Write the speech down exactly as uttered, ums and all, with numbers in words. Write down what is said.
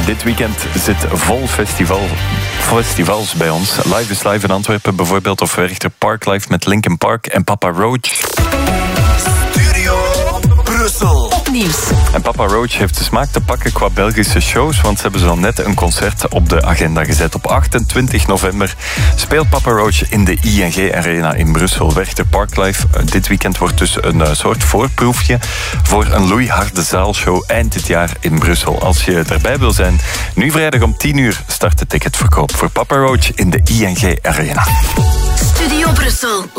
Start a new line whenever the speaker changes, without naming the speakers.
Dit weekend zit vol festival, festivals bij ons. Live is Live in Antwerpen bijvoorbeeld, of Werchter Parklife met Linkin Park en Papa Roach.
Studio Brussel.
Opnieuws.
En Papa Roach heeft de smaak te pakken qua Belgische shows, want ze hebben zo net een concert op de agenda gezet. Op achtentwintig november speelt Papa Roach in de I N G Arena in Brussel. Werchter Parklife. Dit weekend wordt dus een soort voorproefje voor een loeiharde zaalshow eind dit jaar in Brussel. Als je erbij wil zijn, nu vrijdag om tien uur start de ticketverkoop voor Papa Roach in de I N G Arena.
Studio Brussel.